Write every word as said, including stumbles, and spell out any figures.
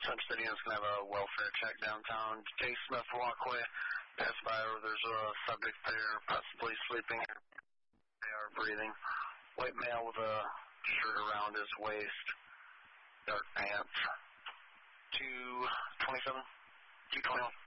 Some City is going to have a welfare check downtown. J. Smith Walkway, pass by where there's a subject there, possibly sleeping. They are breathing. White male with a shirt around his waist, dark pants. two twenty-seven, two twenty-one.